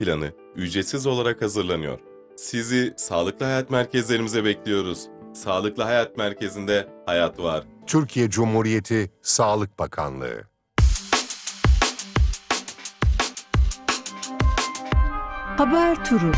planı ücretsiz olarak hazırlanıyor. Sizi Sağlıklı Hayat Merkezlerimize bekliyoruz. Sağlıklı Hayat Merkezi'nde hayat var. Türkiye Cumhuriyeti Sağlık Bakanlığı. Haber turu.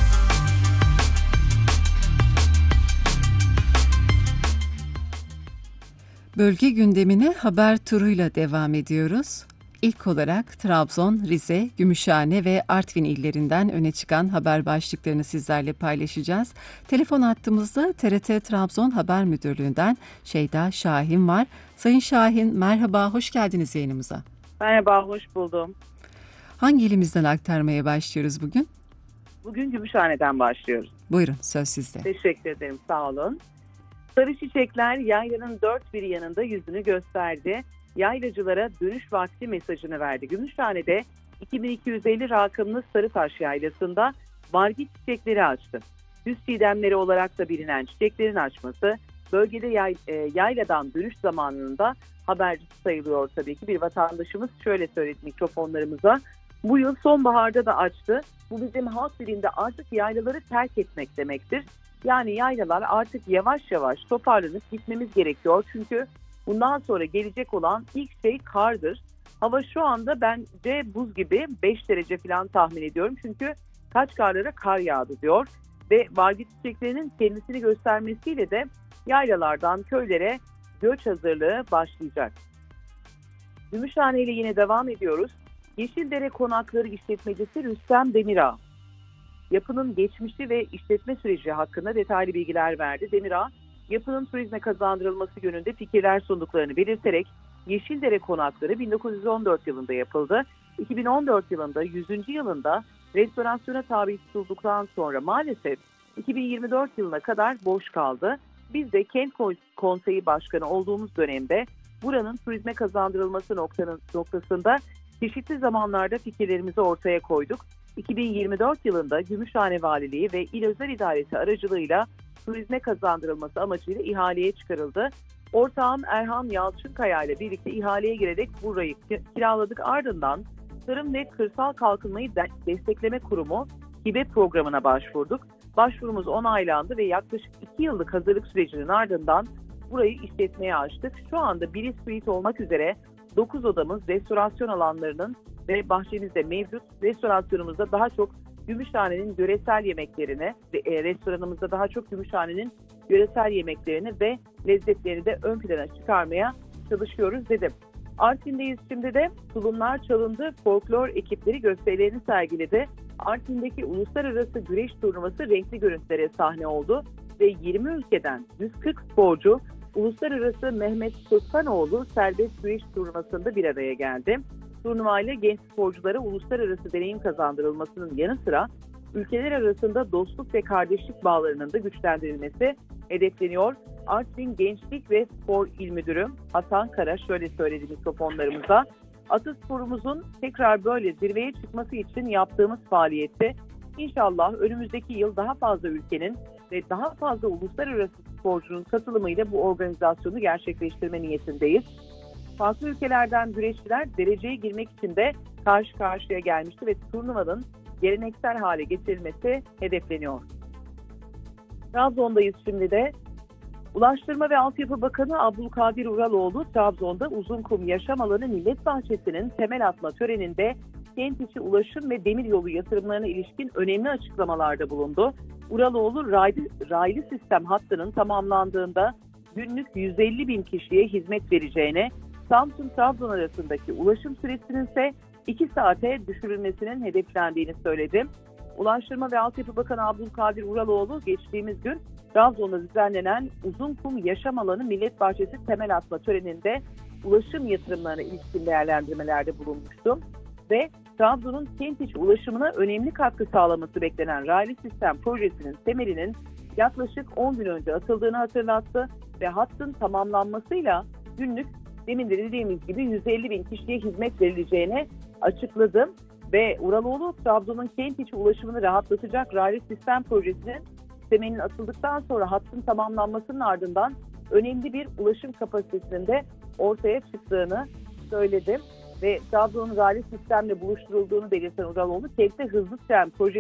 Bölge gündemine haber turuyla devam ediyoruz. İlk olarak Trabzon, Rize, Gümüşhane ve Artvin illerinden öne çıkan haber başlıklarını sizlerle paylaşacağız. Telefon hattımızda TRT Trabzon Haber Müdürlüğü'nden Şeyda Şahin var. Sayın Şahin, merhaba, hoş geldiniz yayınımıza. Merhaba, hoş buldum. Hangi ilimizden aktarmaya başlıyoruz bugün? Bugün Gümüşhane'den başlıyoruz. Buyurun, söz sizde. Teşekkür ederim, sağ olun. Sarı çiçekler yaylanın dört bir yanında yüzünü gösterdi. Yaylacılara dönüş vakti mesajını verdi. Gümüşhane'de 2250 rakımlı Sarıtaş Yaylası'nda vargit çiçekleri açtı. Düz çiğdemleri olarak da bilinen çiçeklerin açması bölgede yayladan dönüş zamanında habercisi sayılıyor tabii ki. Bir vatandaşımız şöyle söyledi mikrofonlarımıza. Bu yıl sonbaharda da açtı. Bu bizim halk dilinde artık yaylaları terk etmek demektir. Yani yaylalar artık yavaş yavaş toparlanıp gitmemiz gerekiyor. Çünkü bundan sonra gelecek olan ilk şey kardır. Hava şu anda bence buz gibi 5 derece falan tahmin ediyorum. Çünkü kaç karlara kar yağdı diyor. Ve vargit çiçeklerinin kendisini göstermesiyle de yaylalardan köylere göç hazırlığı başlayacak. Gümüşhane ile yine devam ediyoruz. Yeşildere Konakları işletmecisi Rüstem Demirağ, yapının geçmişi ve işletme süreci hakkında detaylı bilgiler verdi. Demirağ, yapının turizme kazandırılması yönünde fikirler sunduklarını belirterek Yeşildere Konakları 1914 yılında yapıldı. 2014 yılında 100. yılında restorasyona tabi tutulduktan sonra maalesef 2024 yılına kadar boş kaldı. Biz de Kent Konseyi Başkanı olduğumuz dönemde buranın turizme kazandırılması noktasında çeşitli zamanlarda fikirlerimizi ortaya koyduk. 2024 yılında Gümüşhane Valiliği ve İl Özel İdaresi aracılığıyla turizme kazandırılması amacıyla ihaleye çıkarıldı. Ortağım Erhan Yalçınkaya ile birlikte ihaleye girerek burayı kiraladık. Ardından Tarım ve Kırsal Kalkınmayı Destekleme Kurumu hibe programına başvurduk. Başvurumuz onaylandı ve yaklaşık 2 yıllık hazırlık sürecinin ardından burayı işletmeye açtık. Şu anda bir suite olmak üzere 9 odamız restorasyon alanlarının ve bahçemizde mevcut. Restorasyonumuzda daha çok Gümüşhane'nin yöresel yemeklerini, restoranımızda daha çok Gümüşhane'nin yöresel yemeklerini ve lezzetlerini de ön plana çıkarmaya çalışıyoruz dedim. Artvin'deyiz şimdi de. Tulumlar çalındı, folklor ekipleri gösterilerini sergiledi. Artvin'deki uluslararası güreş turnuvası renkli görüntülere sahne oldu ve 20 ülkeden 140 sporcu Uluslararası Mehmet Sözkanoğlu serbest güreş turnuvasında bir araya geldi. Turnuvayla genç sporculara uluslararası deneyim kazandırılmasının yanı sıra ülkeler arasında dostluk ve kardeşlik bağlarının da güçlendirilmesi hedefleniyor. Artvin Gençlik ve Spor İl Müdürü Hasan Kara şöyle söyledi mikrofonlarımıza. Atasporumuzun tekrar böyle zirveye çıkması için yaptığımız faaliyette inşallah önümüzdeki yıl daha fazla ülkenin ve daha fazla uluslararası sporcunun katılımıyla bu organizasyonu gerçekleştirme niyetindeyiz. Farklı ülkelerden güreşçiler dereceye girmek için de karşı karşıya gelmişti ve turnuvanın geleneksel hale getirilmesi hedefleniyor. Trabzon'dayız şimdi de. Ulaştırma ve Altyapı Bakanı Abdülkadir Uraloğlu, Trabzon'da Uzunkum Yaşam Alanı Millet Bahçesi'nin temel atma töreninde kent içi ulaşım ve demiryolu yatırımlarına ilişkin önemli açıklamalarda bulundu. Uraloğlu, raylı sistem hattının tamamlandığında günlük 150 bin kişiye hizmet vereceğine, Samsun-Trabzon arasındaki ulaşım süresinin ise 2 saate düşürülmesinin hedeflendiğini söyledi. Ulaştırma ve Altyapı Bakanı Abdülkadir Uraloğlu geçtiğimiz gün Trabzon'da düzenlenen Uzunkum Yaşam Alanı Millet Bahçesi temel atma töreninde ulaşım yatırımlarına ilişkin değerlendirmelerde bulunmuştu ve Trabzon'un kent içi ulaşımına önemli katkı sağlaması beklenen raylı sistem projesinin temelinin yaklaşık 10 gün önce atıldığını hatırlattı ve hattın tamamlanmasıyla günlük demin de dediğimiz gibi 150 bin kişiye hizmet verileceğini açıkladı ve Uraloğlu Trabzon'un kent içi ulaşımını rahatlatacak raylı sistem projesinin temelinin atıldıktan sonra hattın tamamlanmasının ardından önemli bir ulaşım kapasitesinin de ortaya çıktığını söyledi ve Trabzon'un raylı sistemle buluşturulduğunu belirten Uraloğlu, kentte hızlı tren projesi